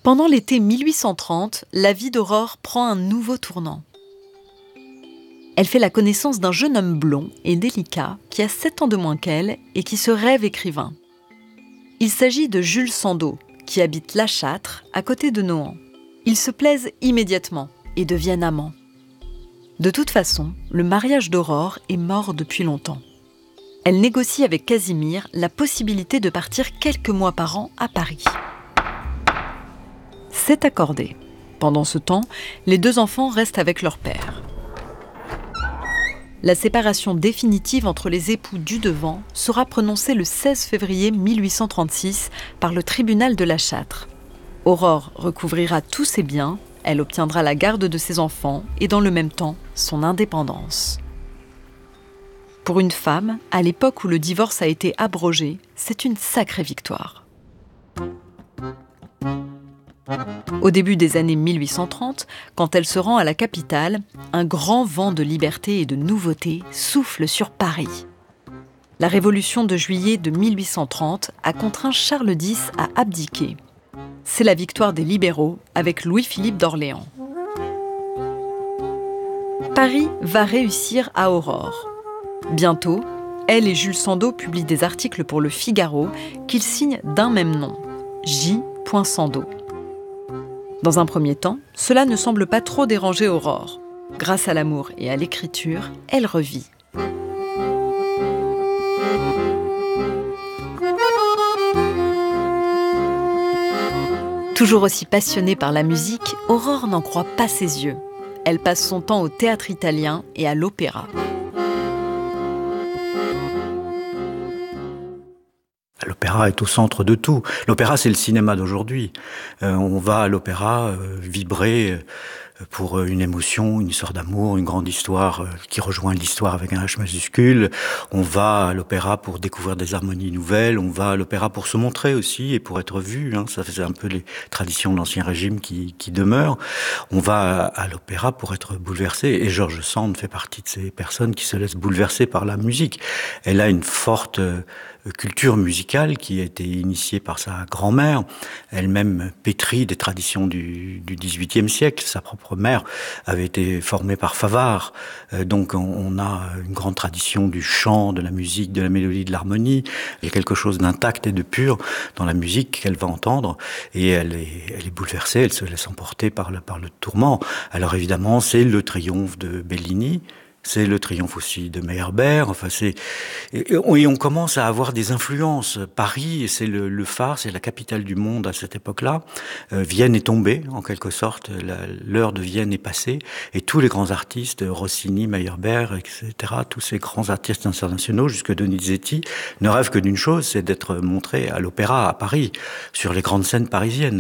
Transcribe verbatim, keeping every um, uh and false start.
Pendant l'été mille huit cent trente, la vie d'Aurore prend un nouveau tournant. Elle fait la connaissance d'un jeune homme blond et délicat qui a sept ans de moins qu'elle et qui se rêve écrivain. Il s'agit de Jules Sandeau, qui habite La Châtre, à côté de Nohant. Ils se plaisent immédiatement et deviennent amants. De toute façon, le mariage d'Aurore est mort depuis longtemps. Elle négocie avec Casimir la possibilité de partir quelques mois par an à Paris. C'est accordé. Pendant ce temps, les deux enfants restent avec leur père. La séparation définitive entre les époux Dudevant sera prononcée le seize février mille huit cent trente-six par le tribunal de La Châtre. Aurore recouvrira tous ses biens, elle obtiendra la garde de ses enfants et dans le même temps, son indépendance. Pour une femme, à l'époque où le divorce a été abrogé, c'est une sacrée victoire. Au début des années mille huit cent trente, quand elle se rend à la capitale, un grand vent de liberté et de nouveauté souffle sur Paris. La révolution de juillet de mille huit cent trente a contraint Charles dix à abdiquer. C'est la victoire des libéraux avec Louis-Philippe d'Orléans. Paris va réussir à Aurore. Bientôt, elle et Jules Sandeau publient des articles pour Le Figaro qu'ils signent d'un même nom, J. Sandeau. Dans un premier temps, cela ne semble pas trop déranger Aurore. Grâce à l'amour et à l'écriture, elle revit. Toujours aussi passionnée par la musique, Aurore n'en croit pas ses yeux. Elle passe son temps au théâtre italien et à l'opéra. L'opéra est au centre de tout. L'opéra, c'est le cinéma d'aujourd'hui. Euh, on va à l'opéra euh, vibrer euh, pour une émotion, une histoire d'amour, une grande histoire euh, qui rejoint l'histoire avec un H majuscule. On va à l'opéra pour découvrir des harmonies nouvelles. On va à l'opéra pour se montrer aussi et pour être vu. Hein. Ça fait un peu les traditions de l'Ancien Régime qui, qui demeurent. On va à, à l'opéra pour être bouleversé. Et George Sand fait partie de ces personnes qui se laissent bouleverser par la musique. Elle a une forte euh, culture musicale qui a été initiée par sa grand-mère, elle-même pétrie des traditions du, du dix-huitième siècle. Sa propre mère avait été formée par Favart. Euh, donc on, on a une grande tradition du chant, de la musique, de la mélodie, de l'harmonie. Il y a quelque chose d'intact et de pur dans la musique qu'elle va entendre et elle est, elle est bouleversée, elle se laisse emporter par le, par le tourment. Alors évidemment, c'est le triomphe de Bellini. C'est le triomphe aussi de Meyerbeer. Enfin, c'est et on commence à avoir des influences. Paris, c'est le, le phare, c'est la capitale du monde à cette époque-là. Euh, Vienne est tombée, en quelque sorte. La, l'heure de Vienne est passée, et tous les grands artistes, Rossini, Meyerbeer, et cetera, tous ces grands artistes internationaux, jusque Donizetti, ne rêvent que d'une chose, c'est d'être montrés à l'opéra à Paris, sur les grandes scènes parisiennes.